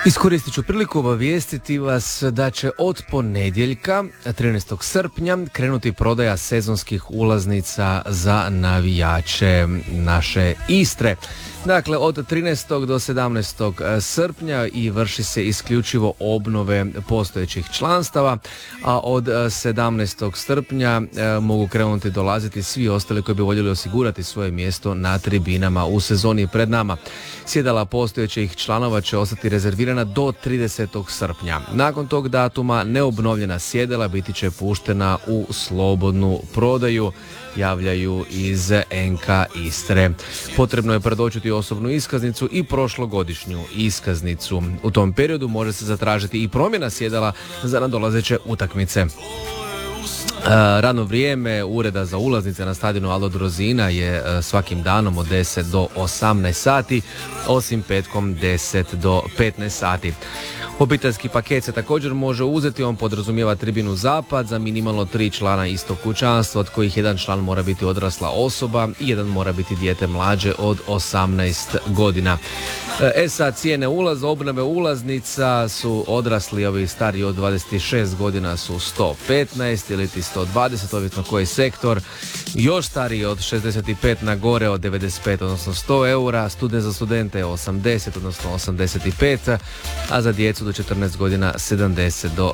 Iskoristit ću priliku obavijestiti vas da će od ponedjeljka 13. srpnja krenuti prodaja sezonskih ulaznica za navijače naše Istre. Dakle, od 13. do 17. srpnja i vrši se isključivo obnove postojećih članstava, a od 17. srpnja mogu krenuti dolaziti svi ostali koji bi voljeli osigurati svoje mjesto na tribinama u sezoni pred nama. Sjedala postojećih članova će ostati rezervirana do 30. srpnja. Nakon tog datuma neobnovljena sjedala biti će puštena u slobodnu prodaju, javljaju iz NK Istre. Potrebno je predočiti osobnu iskaznicu i prošlogodišnju iskaznicu. U tom periodu može se zatražiti i promjena sjedala za nadolazeće utakmice. Radno vrijeme ureda za ulaznice na stadionu Aldo Drozina je svakim danom od 10 do 18 sati, osim petkom 10 do 15 sati. Obiteljski paket se također može uzeti, on podrazumijeva tribinu Zapad za minimalno 3 člana istog kućanstva, od kojih jedan član mora biti odrasla osoba i jedan mora biti dijete mlađe od 18 godina. Sad cijene ulaza, obnove ulaznica su odrasli, ovi stariji od 26 godina su 115 ili 120, ovisno koji sektor. Još stariji od 65 na gore od 95, odnosno 100 eura, za studente 80, odnosno 85, a za djecu do 14 godina 70 do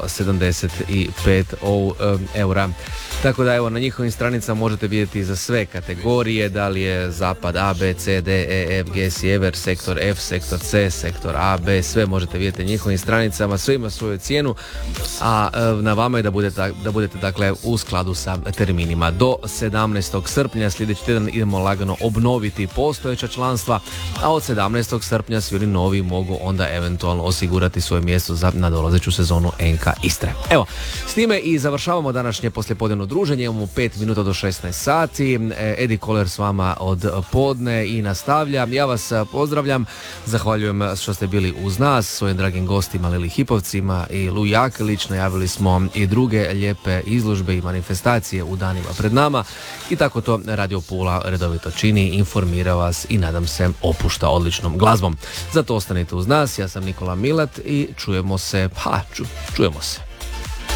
75 eura. Tako da evo, na njihovim stranicama možete vidjeti za sve kategorije, da li je Zapad A, B, C, D, E, F, G, Sjever, sektor F, sektor C, sektor A, B, sve možete vidjeti na njihovim stranicama, sve ima svoju cijenu, a na vama je da budete dakle u skladu sa terminima. Do 17. srpnja sljedeći tjedan idemo lagano obnoviti postojeća članstva, a od 17. srpnja svi oni novi mogu onda eventualno osigurati svoje mjesto za nadolazeću sezonu NK Istre. Evo, s time i završavamo današnje poslijepodnevno druženje. Imamo 5 minuta do 16 sati. Edi Koler s vama od podne i nastavlja. Ja vas pozdravljam. Zahvaljujem što ste bili uz nas, svojim dragim gostima Lili Hipovcima i Lu Jakelić. Najavili smo i druge lijepe izložbe i manifestacije u danima pred nama. I tako to Radio Pula redovito čini, informira vas i nadam se opušta odličnom glazbom. Zato ostanite uz nas. Ja sam Nikola Milat i čujemo se.